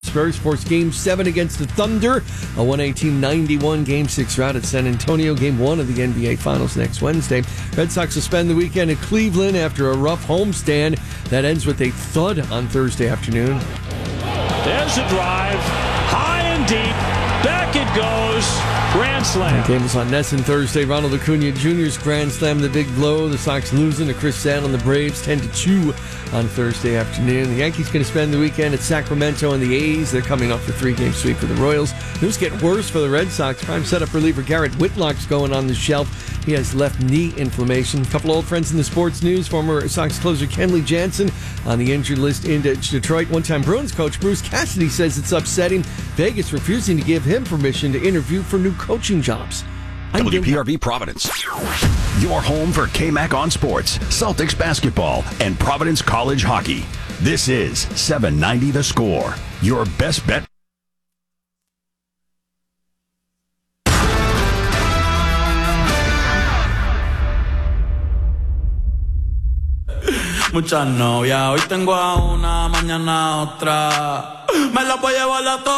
Spurs force Game 7 against the Thunder. A 118-91 Game 6 rout at San Antonio. Game 1 of the NBA Finals next Wednesday. Red Sox will spend the weekend in Cleveland after a rough homestand that ends with a thud on Thursday afternoon. There's a drive. High and deep. Back it goes. Grand slam. The game was on NESN Thursday. Ronald Acuna Jr.'s grand slam, the big blow. The Sox losing to Chris Sale and the Braves 10-2 on Thursday afternoon. The Yankees going to spend the weekend at Sacramento, and the A's, they're coming off the 3-game sweep for the Royals. News getting worse for the Red Sox. Prime setup reliever Garrett Whitlock's going on the shelf. He has left knee inflammation. A couple old friends in the sports news. Former Sox closer Kenley Jansen on the injured list in Detroit. One-time Bruins coach Bruce Cassidy says it's upsetting. Vegas refusing to give him permission to interview for new coaching jobs. WPRV Providence. Your home for KMAC on sports, Celtics basketball, and Providence College hockey. This is 790 The Score. Your best bet. Muchas novias, hoy tengo a una, mañana a otra. Me la voy a llevar a todas.